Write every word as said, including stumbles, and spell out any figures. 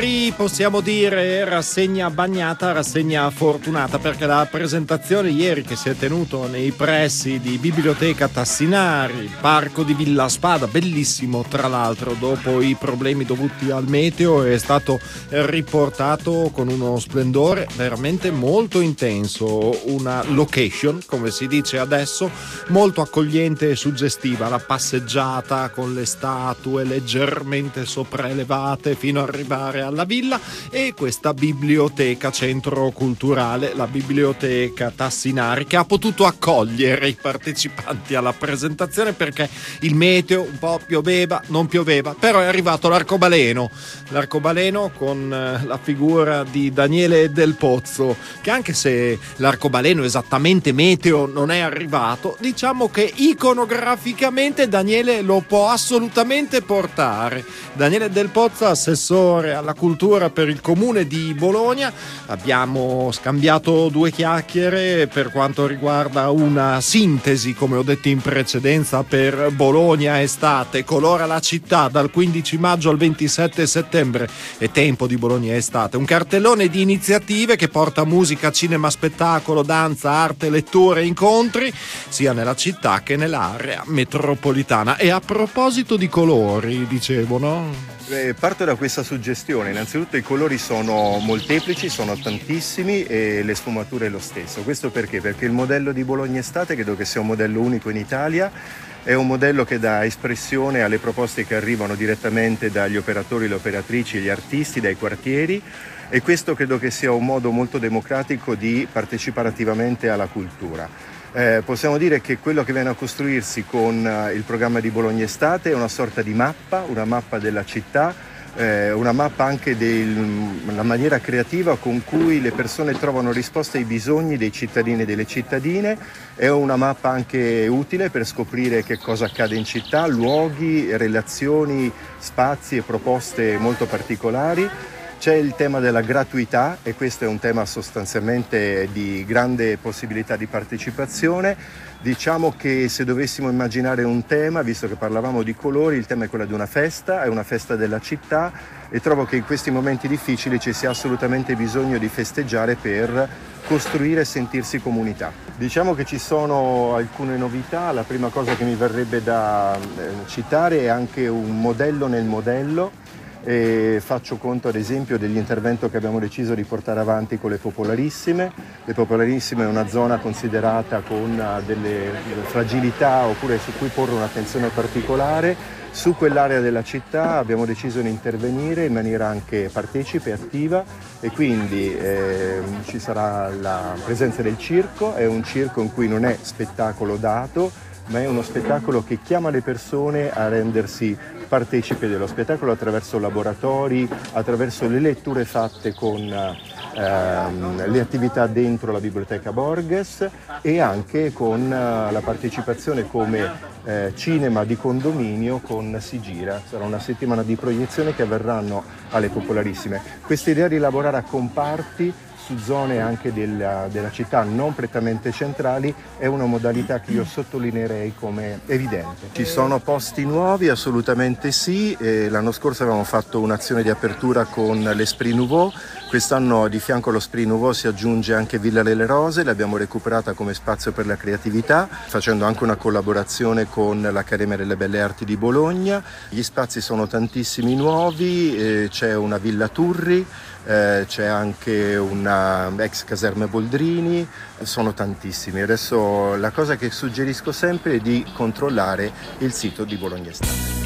Bari, possiamo dire rassegna bagnata, rassegna fortunata, perché la presentazione ieri che si è tenuto nei pressi di Biblioteca Tassinari, parco di Villa Spada, bellissimo tra l'altro, dopo i problemi dovuti al meteo è stato riportato con uno splendore veramente molto intenso, una location, come si dice adesso, molto accogliente e suggestiva, la passeggiata con le statue leggermente sopraelevate fino ad arrivare alla villa e questa biblioteca centro culturale, la Biblioteca Tassinari, che ha potuto accogliere i partecipanti alla presentazione perché il meteo un po' pioveva, non pioveva, però è arrivato l'arcobaleno l'arcobaleno con la figura di Daniele Del Pozzo, che anche se l'arcobaleno esattamente meteo non è arrivato, diciamo che iconograficamente Daniele lo può assolutamente portare. Daniele Del Pozzo, assessore alla cultura per il comune di Bologna, abbiamo scambiato due chiacchiere per quanto riguarda una sintesi, come ho detto in precedenza, per Bologna estate, colora la città dal quindici maggio al ventisette settembre, è tempo di Bologna estate, un cartellone di iniziative che porta musica, cinema, spettacolo, danza, arte, letture, incontri sia nella città che nell'area metropolitana. E a proposito di colori, dicevo, no? Eh, parto da questa suggestione. Innanzitutto i colori sono molteplici, sono tantissimi e le sfumature lo stesso. Questo perché? Perché il modello di Bologna Estate credo che sia un modello unico in Italia, è un modello che dà espressione alle proposte che arrivano direttamente dagli operatori, le operatrici, gli artisti, dai quartieri, e questo credo che sia un modo molto democratico di partecipare attivamente alla cultura. Eh, possiamo dire che quello che viene a costruirsi con eh, il programma di Bologna Estate è una sorta di mappa, una mappa della città, eh, una mappa anche della maniera creativa con cui le persone trovano risposte ai bisogni dei cittadini e delle cittadine. È una mappa anche utile per scoprire che cosa accade in città, luoghi, relazioni, spazi e proposte molto particolari. C'è il tema della gratuità e questo è un tema sostanzialmente di grande possibilità di partecipazione. Diciamo che se dovessimo immaginare un tema, visto che parlavamo di colori, il tema è quello di una festa, è una festa della città e trovo che in questi momenti difficili ci sia assolutamente bisogno di festeggiare per costruire e sentirsi comunità. Diciamo che ci sono alcune novità, la prima cosa che mi verrebbe da citare è anche un modello nel modello. E faccio conto ad esempio dell'intervento che abbiamo deciso di portare avanti con le Popolarissime. Le Popolarissime è una zona considerata con delle fragilità oppure su cui porre un'attenzione particolare. Su quell'area della città abbiamo deciso di intervenire in maniera anche partecipe e attiva e quindi eh, ci sarà la presenza del circo. È un circo in cui non è spettacolo dato, ma è uno spettacolo che chiama le persone a rendersi partecipi dello spettacolo attraverso laboratori, attraverso le letture fatte con ehm, le attività dentro la Biblioteca Borges e anche con eh, la partecipazione come eh, cinema di condominio con Si Gira. Sarà una settimana di proiezione che avverranno alle Popolarissime. Questa idea di lavorare a comparti su zone anche della, della città non prettamente centrali è una modalità che io sottolineerei come evidente. Ci sono posti nuovi? Assolutamente sì. E l'anno scorso avevamo fatto un'azione di apertura con l'Esprit Nouveau. Quest'anno di fianco allo Esprit Nouveau si aggiunge anche Villa delle Rose, l'abbiamo recuperata come spazio per la creatività, facendo anche una collaborazione con l'Accademia delle Belle Arti di Bologna. Gli spazi sono tantissimi nuovi, eh, c'è una Villa Turri, eh, c'è anche una ex caserme Boldrini, sono tantissimi. Adesso la cosa che suggerisco sempre è di controllare il sito di Bologna Estate.